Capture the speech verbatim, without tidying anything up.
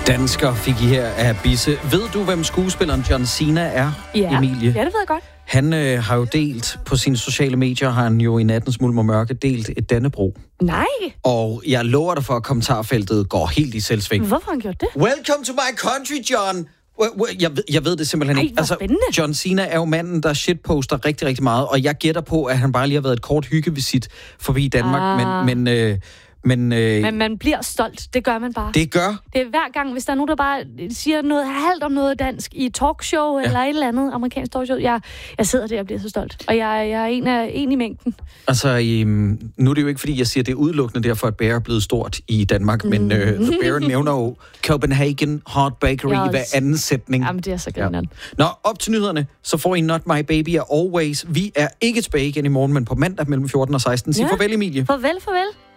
Dansker fik I her af Bisse. Ved du, hvem skuespilleren John Cena er, ja. Emilie? Ja, det ved jeg godt. Han øh, har jo delt på sine sociale medier, har han jo i Nattens Mulm og Mørke delt et Dannebrog. Nej. Og jeg lover dig for, at kommentarfeltet går helt i selvsving. Hvorfor har han gjort det? Welcome to my country, John! Jeg ved, jeg ved det simpelthen Ej, ikke. hvor spændende. John Cena er jo manden, der shitposter rigtig, rigtig meget, og jeg gætter på, at han bare lige har været et kort hyggevisit forbi Danmark, Ah. men... men øh, Men, øh, Men man bliver stolt. Det gør man bare. det gør... Det er hver gang, hvis der er nogen, der bare siger noget halvt om noget dansk i et talkshow ja. eller et eller andet amerikansk talkshow. Jeg, jeg sidder der og bliver så stolt. Og jeg, jeg er en, af, en i mængden. Altså, øhm, nu er det jo ikke, fordi jeg siger, det er udelukkende derfor, at Bear er blevet stort i Danmark, mm. men øh, The Bear nævner jo Copenhagen Hot Bakery i hver anden sætning. Jamen, det er så grineren. Ja. Nå, op til nyhederne, så får I Not My Baby og Always. Vi er ikke tilbage igen i morgen, men på mandag mellem fjorten og seksten. Sig Ja. farvel, Emilie. Farvel, farvel.